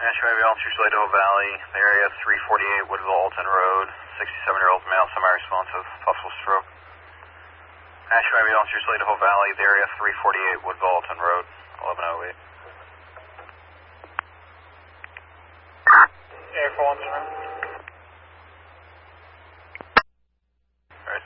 National Ambulance, usually Idaho Valley, area 348 Woodville Alton Road, 67-year-old male, semi-responsive, possible stroke. National Ambulance, usually Idaho Valley, area 348 Woodville Alton Road, 1108. Yeah, 417.